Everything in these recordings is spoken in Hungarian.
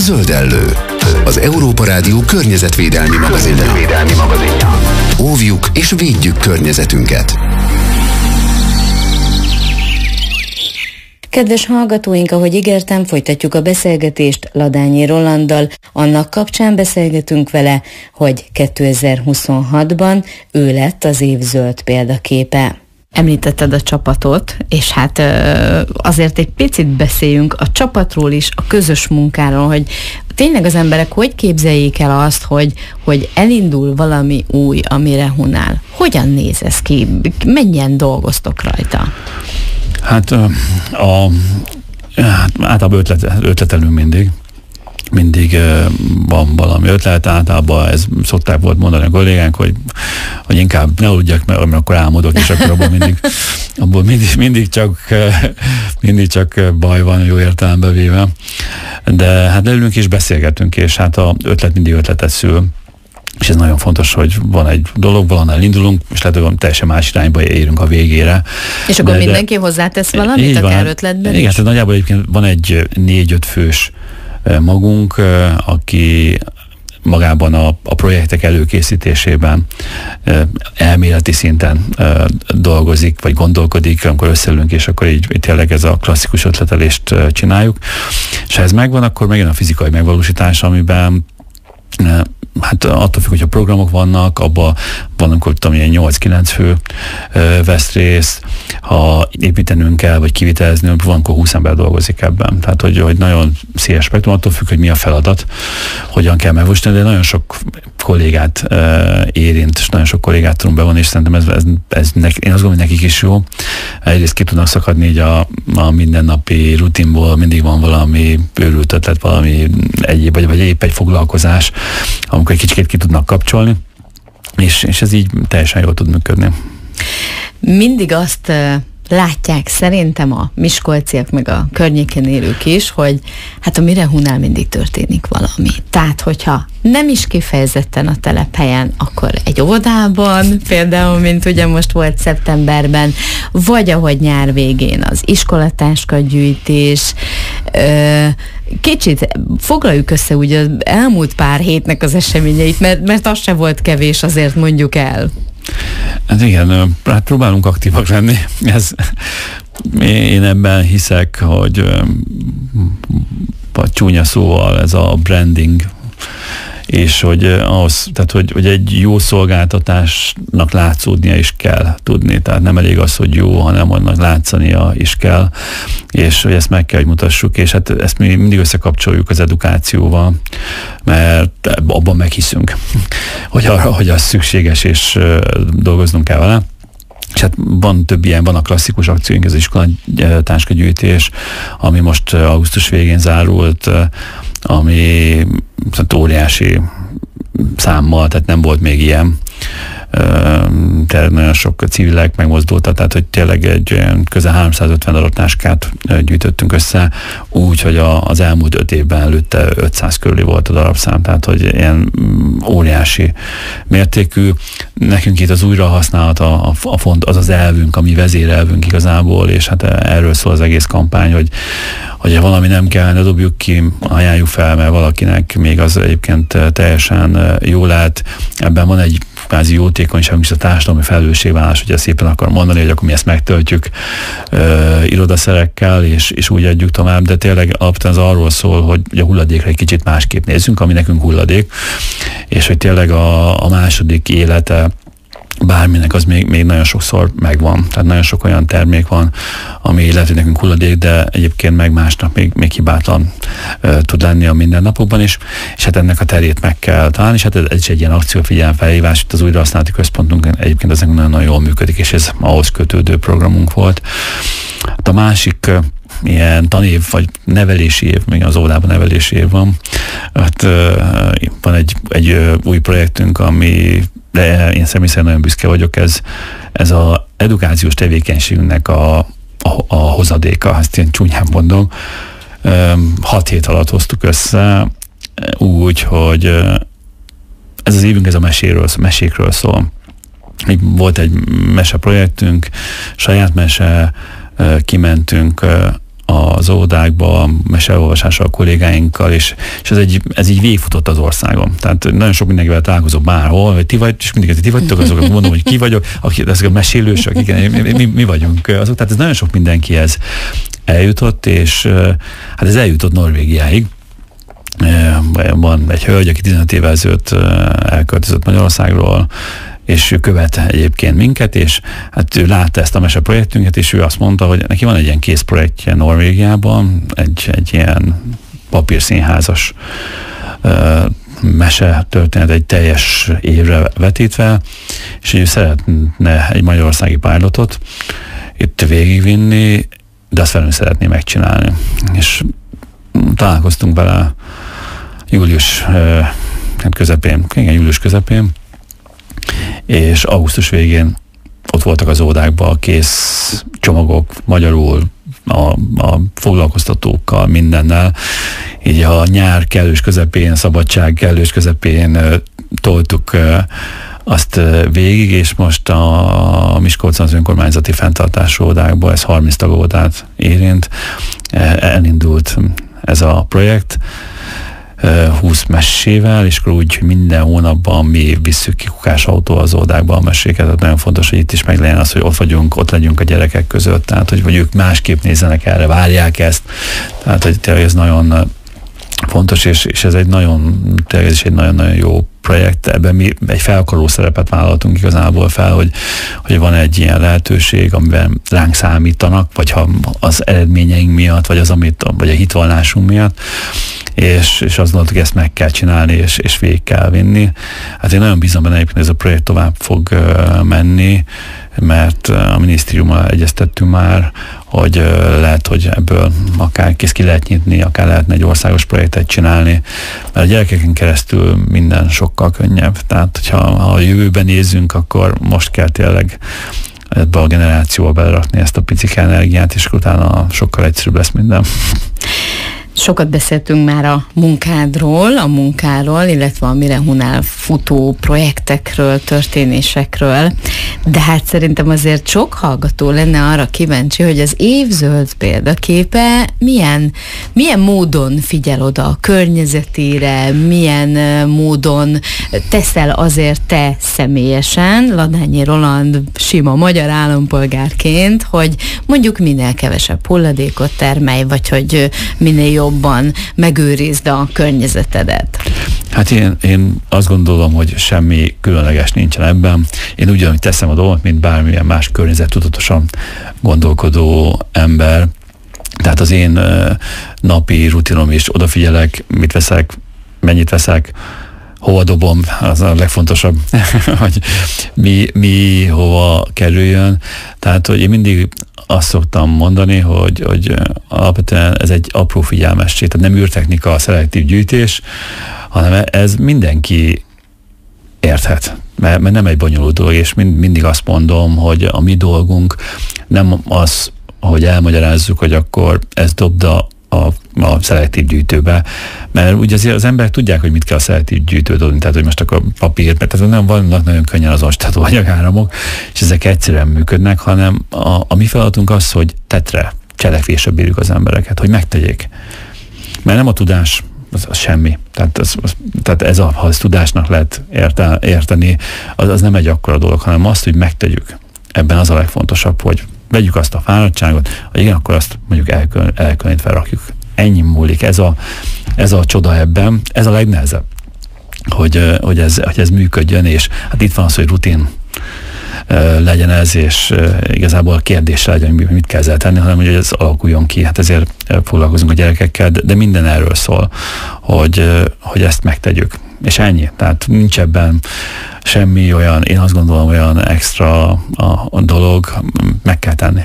Zöldellő, az Európa Rádió környezetvédelmi magazinja. Óvjuk és védjük környezetünket. Kedves hallgatóink, ahogy ígértem, folytatjuk a beszélgetést Ladányi Rolanddal. Annak kapcsán beszélgetünk vele, hogy 2026-ban ő lett az év zöld példaképe. Említetted a csapatot, és hát azért egy picit beszéljünk a csapatról is, a közös munkáról, hogy tényleg az emberek hogy képzeljék el azt, hogy elindul valami új a Mirehunál. Hogyan néz ez ki? Mennyien dolgoztok rajta? Hát általában ötletelünk mindig van valami ötlet, általában ez szokták volt mondani a kollégánk, hogy inkább ne aludjak, mert akkor álmodok, és akkor abból mindig csak baj van, jó értelembe véve. De hát leülünk és beszélgetünk, és hát a ötlet mindig ötletet szül. És ez nagyon fontos, hogy van egy dolog, valahol indulunk, és lehet, hogy teljesen más irányba érünk a végére. És akkor mindenki hozzátesz valamit akár ötletben? Igen, tehát nagyjából egyébként van egy 4-5 fős magunk, aki magában a projektek előkészítésében elméleti szinten dolgozik, vagy gondolkodik, amikor összeülünk, és akkor így tényleg ez a klasszikus ötletelést csináljuk. És ha ez megvan, akkor megjön a fizikai megvalósítás, amiben hát attól függ, hogy a programok vannak, abban van, amikor ilyen 8-9 fő vesz részt, ha építenünk kell, vagy kiviteleznünk, van, akkor 20 ember dolgozik ebben. Tehát, hogy nagyon széles spektrum, attól függ, hogy mi a feladat, hogyan kell megvalósítani, de nagyon sok kollégát érint, és nagyon sok kollégát tudunk bevonni, és szerintem én azt gondolom, hogy nekik is jó. Egyrészt ki tudnak szakadni így a mindennapi rutinból, mindig van valami őrült ötlet, valami egyéb, vagy épp egy foglalkozás, amikor egy kicsit ki tudnak kapcsolni, és ez így teljesen jól tud működni. Mindig azt látják szerintem a miskolciak, meg a környéken élők is, hogy hát a Mirehunál mindig történik valami. Tehát, hogyha nem is kifejezetten a telephelyen, akkor egy óvodában, például, mint ugye most volt szeptemberben, vagy ahogy nyár végén az iskolatáskagyűjtés. Kicsit foglaljuk össze ugye az elmúlt pár hétnek az eseményeit, mert az se volt kevés, azért mondjuk el. Hát igen, hát próbálunk aktívak lenni. Én ebben hiszek, hogy a csúnya szóval ez a branding, és hogy egy jó szolgáltatásnak látszódnia is kell tudni, tehát nem elég az, hogy jó, hanem annak látszania is kell, és hogy ezt meg kell, hogy mutassuk, és hát ezt mi mindig összekapcsoljuk az edukációval, mert abban meghiszünk, hogy az szükséges, és dolgoznunk kell vele. És hát van több ilyen, van a klasszikus akcióink, ez az iskolatáskagyűjtés, ami most augusztus végén zárult, ami óriási számmal, tehát nem volt még ilyen. Tényleg nagyon sok civilek megmozdultak, tehát hogy tényleg egy olyan közel 350 darab táskát gyűjtöttünk össze, úgy, hogy az elmúlt 5 évben előtte 500 körüli volt a darabszám, tehát hogy ilyen óriási mértékű. Nekünk itt az újrahasználat a font, az elvünk, ami vezérelvünk igazából, és hát erről szól az egész kampány, hogy ha valami nem kell, ne dobjuk ki, ajánljuk fel, mert valakinek még az egyébként teljesen jó lehet. Ebben van egy kvázi jótékonyságunk is, a társadalmi felelősségvállalás, hogyha szépen akar mondani, hogy akkor mi ezt megtöltjük irodaszerekkel, és úgy adjuk tovább, de tényleg alapvetően az arról szól, hogy a hulladékra egy kicsit másképp nézzünk, ami nekünk hulladék, és hogy tényleg a második élete bárminek az még nagyon sokszor megvan. Tehát nagyon sok olyan termék van, ami lehet, hogy nekünk hulladék, de egyébként meg másnak még hibátlan tud lenni a mindennapokban is, és hát ennek a terét meg kell találni, és hát ez is egy ilyen akciófigyelemfelhívás, itt az újrahasználati központunk egyébként az nagyon jól működik, és ez ahhoz kötődő programunk volt. Hát a másik ilyen tanév, vagy nevelési év, még az óvodában nevelési év van. Hát van egy új projektünk, ami de én személy szerint nagyon büszke vagyok, ez az edukációs tevékenységünknek a hozadéka, ezt én csúnyán mondom. 6 hét alatt hoztuk össze, úgy, hogy ez az évünk, ez a mesékről szól. Volt egy meseprojektünk, saját mese, kimentünk az óvodákba, meseolvasással a kollégáinkkal, és ez így végigfutott az országon. Tehát nagyon sok mindenkivel találkozok bárhol, hogy ti vagy, és mindig ti vagytok, azok mondom, hogy ki vagyok, ezek a mesélősök, igen, mi vagyunk azok. Tehát ez nagyon sok mindenkihez eljutott, és hát ez eljutott Norvégiáig. Van egy hölgy, aki 15 évvel ezelőtt elköltözött Magyarországról, és ő követ egyébként minket, és hát ő látta ezt a meseprojektünket, és ő azt mondta, hogy neki van egy ilyen kész projektje Norvégiában, egy ilyen papírszínházas mese történet egy teljes évre vetítve, és ő szeretne egy magyarországi pilotot itt végigvinni, de azt velünk szeretné megcsinálni. És találkoztunk vele július közepén, és augusztus végén ott voltak az óvodákban kész csomagok, magyarul, a foglalkoztatókkal, mindennel. Így a nyár kellős közepén, szabadság kellős közepén toltuk azt végig, és most a Miskolcon az önkormányzati fenntartású óvodákban, ez 30 tagóvodát érint, elindult ez a projekt, 20 mesével, és akkor úgy minden hónapban mi visszük ki kukásautóval az óvodákba a meséket, tehát nagyon fontos, hogy itt is meg legyen az, hogy ott legyünk a gyerekek között, tehát hogy ők másképp nézzenek erre, várják ezt, tehát hogy tényleg ez nagyon fontos, és ez egy nagyon jó projekt. Ebben mi egy felkaroló szerepet vállaltunk igazából fel, hogy van egy ilyen lehetőség, amiben ránk számítanak, vagy ha az eredményeink miatt, vagy a hitvallásunk miatt, és azt gondoltuk, hogy ezt meg kell csinálni, és végig kell vinni. Hát én nagyon bízom benne egyébként, ez a projekt tovább fog menni, mert a minisztériummal egyeztettünk már, hogy lehet, hogy ebből akár ki lehet nyitni, akár lehetne egy országos projektet csinálni, mert a gyerekeken keresztül minden sokkal könnyebb. Tehát, hogyha a jövőben nézzünk, akkor most kell tényleg ebbe a generációba belerakni ezt a picike energiát, és utána sokkal egyszerűbb lesz minden. Sokat beszéltünk már a munkáról, illetve a Mirehunál futó projektekről, történésekről, de hát szerintem azért sok hallgató lenne arra kíváncsi, hogy az év zöld példaképe milyen módon figyel oda a környezetére, milyen módon teszel azért te személyesen, Ladányi Roland sima magyar állampolgárként, hogy mondjuk minél kevesebb hulladékot termelj, vagy hogy minél jobban megőrizd a környezetedet. Hát én azt gondolom, hogy semmi különleges nincsen ebben. Én ugyanúgy teszem a dolgot, mint bármilyen más környezettudatosan gondolkodó ember. Tehát az én napi rutinom is, odafigyelek, mit veszek, mennyit veszek, hova dobom, az a legfontosabb, hogy mi hova kerüljön. Tehát, hogy én mindig azt szoktam mondani, hogy alapvetően ez egy apró figyelmesség, tehát nem űrtechnika a szelektív gyűjtés, hanem ez mindenki érthet, mert nem egy bonyolult dolog, és mindig azt mondom, hogy a mi dolgunk nem az, hogy elmagyarázzuk, hogy akkor ezt dobd a szelektív gyűjtőbe, mert ugye azért az emberek tudják, hogy mit kell a szelektív gyűjtőbe dobni, tehát hogy most akkor papír, mert nem vannak nagyon könnyen az ostató anyagáramok, és ezek egyszerűen működnek, hanem a mi feladatunk az, hogy tetre, cselekvésre bírjuk az embereket, hogy megtegyék. Mert nem a tudás, az semmi. Tehát ez ha ezt tudásnak lehet érteni, az nem egy akkora dolog, hanem azt, hogy megtegyük. Ebben az a legfontosabb, hogy vegyük azt a fáradtságot, hogy igen, akkor azt mondjuk elkülönítve rakjuk. Ennyi múlik. Ez a csoda ebben, ez a legnehezebb, hogy ez működjön, és hát itt van az, hogy rutin legyen ez, és igazából a kérdésre legyen, hogy mit kell ezzel tenni, hanem hogy ez alakuljon ki. Hát ezért foglalkozunk a gyerekekkel, de minden erről szól, hogy ezt megtegyük. És ennyi. Tehát nincs ebben semmi olyan, én azt gondolom, olyan extra a dolog, meg kell tenni.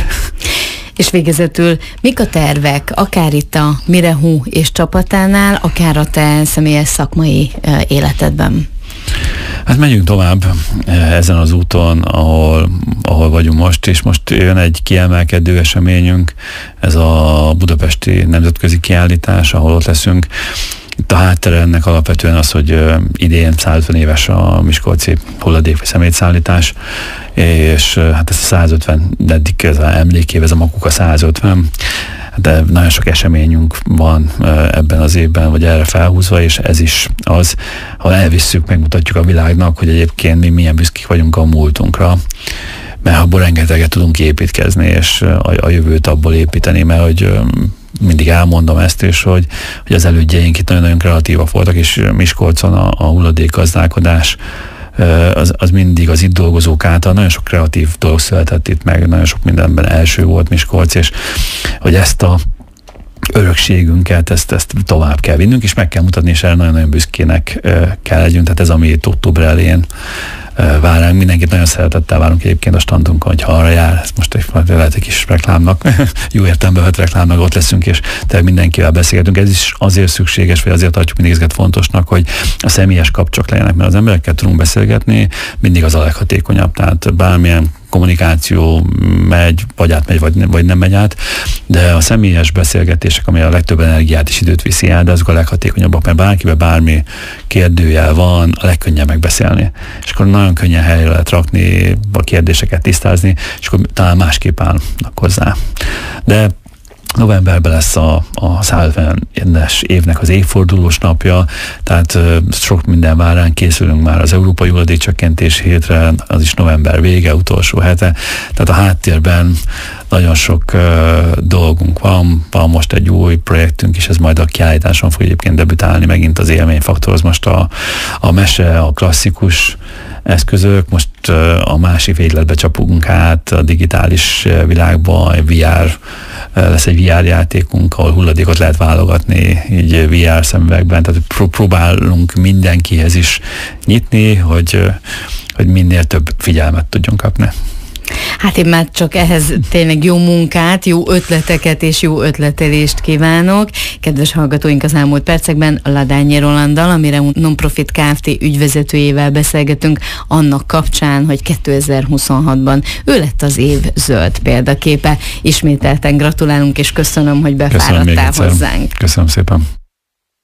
És végezetül mik a tervek, akár itt a Mirehu és csapatánál, akár a te személyes szakmai életedben? Hát megyünk tovább ezen az úton, ahol vagyunk most, és most jön egy kiemelkedő eseményünk, ez a budapesti nemzetközi kiállítás, ahol ott leszünk. Itt a háttere ennek alapvetően az, hogy idén 150 éves a miskolci hulladék szemétszállítás, és hát ez a 150. ez az emlékév, ez a Makuka 150. de nagyon sok eseményünk van ebben az évben, vagy erre felhúzva, és ez is az, ha elvisszük, megmutatjuk a világnak, hogy egyébként mi milyen büszkék vagyunk a múltunkra, mert abból rengeteget tudunk építkezni, és a jövőt abból építeni, mert hogy mindig elmondom ezt, és hogy az elődjeink itt nagyon-nagyon kreatívak voltak, és Miskolcon a hulladékgazdálkodás az mindig az itt dolgozók által nagyon sok kreatív dolog született itt meg, nagyon sok mindenben első volt Miskolc, és hogy ezt a örökségünket, ezt tovább kell vinnünk, és meg kell mutatni, és erre nagyon-nagyon büszkének kell legyünk, tehát ez, ami itt október elején vár ránk. Mindenkit nagyon szeretettel várunk egyébként a standunkon, hogy ha arra jár, ez most lehet egy kis reklámnak, jó értelemben vett reklámnak, ott leszünk, és tényleg mindenkivel beszélgetünk. Ez is azért szükséges, vagy azért tartjuk mindig ezeket fontosnak, hogy a személyes kapcsolat legyenek, mert az emberekkel tudunk beszélgetni, mindig az a leghatékonyabb, tehát bármilyen kommunikáció megy, vagy átmegy, vagy nem megy át, de a személyes beszélgetések, ami a legtöbb energiát és időt viszi el, de azok a leghatékonyabbak, mert bárkiben bármi kérdőjel van, a legkönnyebb megbeszélni. És akkor nagyon könnyen helyre lehet rakni, a kérdéseket tisztázni, és akkor talán másképp állnak hozzá. De novemberben lesz a 150-es évnek az évfordulós napja, tehát sok minden vár ránk, készülünk már az Európai Hulladékcsökkentés hétre, az is november vége, utolsó hete, tehát a háttérben nagyon sok dolgunk van most egy új projektünk is, ez majd a kiállításon fog egyébként debütálni, megint az élményfaktor, az most a mese, a klasszikus eszközök, most a másik végletbe csapunk át a digitális világba, lesz egy VR játékunk, ahol hulladékot lehet válogatni, így VR szemüvegben, tehát próbálunk mindenkihez is nyitni, hogy minél több figyelmet tudjon kapni. Hát én már csak ehhez tényleg jó munkát, jó ötleteket és jó ötletelést kívánok. Kedves hallgatóink, az elmúlt percekben Ladányi Rolanddal, amire Nonprofit Kft. Ügyvezetőjével beszélgetünk annak kapcsán, hogy 2026-ban ő lett az év zöld példaképe. Ismételten gratulálunk, és köszönöm, hogy befáradtál hozzánk. Köszönöm szépen.